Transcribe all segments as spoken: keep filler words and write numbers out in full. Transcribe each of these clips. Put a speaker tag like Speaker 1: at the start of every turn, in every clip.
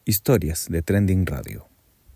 Speaker 1: Historias de Trending Radio.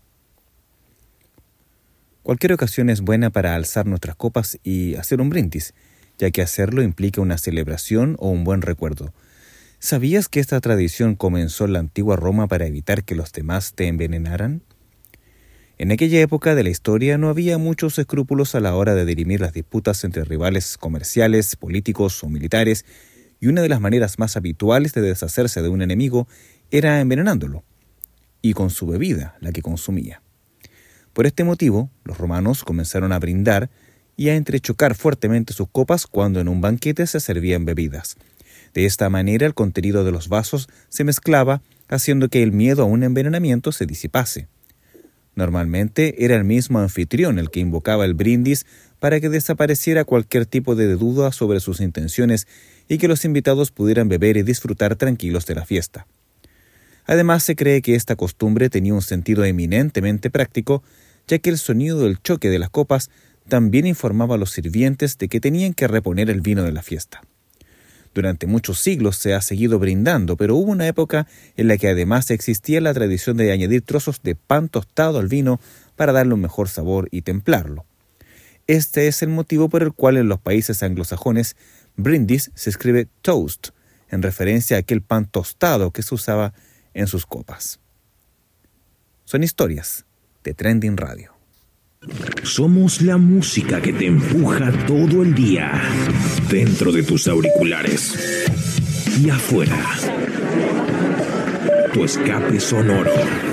Speaker 1: Cualquier ocasión es buena para alzar nuestras copas y hacer un brindis, ya que hacerlo implica una celebración o un buen recuerdo. ¿Sabías que esta tradición comenzó en la antigua Roma para evitar que los demás te envenenaran? En aquella época de la historia no había muchos escrúpulos a la hora de dirimir las disputas entre rivales comerciales, políticos o militares, y una de las maneras más habituales de deshacerse de un enemigo era envenenándolo, y con su bebida, la que consumía. Por este motivo, los romanos comenzaron a brindar y a entrechocar fuertemente sus copas cuando en un banquete se servían bebidas. De esta manera el contenido de los vasos se mezclaba, haciendo que el miedo a un envenenamiento se disipase. Normalmente era el mismo anfitrión el que invocaba el brindis para que desapareciera cualquier tipo de duda sobre sus intenciones y que los invitados pudieran beber y disfrutar tranquilos de la fiesta. Además, se cree que esta costumbre tenía un sentido eminentemente práctico, ya que el sonido del choque de las copas también informaba a los sirvientes de que tenían que reponer el vino de la fiesta. Durante muchos siglos se ha seguido brindando, pero hubo una época en la que además existía la tradición de añadir trozos de pan tostado al vino para darle un mejor sabor y templarlo. Este es el motivo por el cual en los países anglosajones brindis se escribe toast, en referencia a aquel pan tostado que se usaba en sus copas. Son historias de Trending Radio.
Speaker 2: Somos la música que te empuja todo el día, dentro de tus auriculares y afuera. Tu escape sonoro.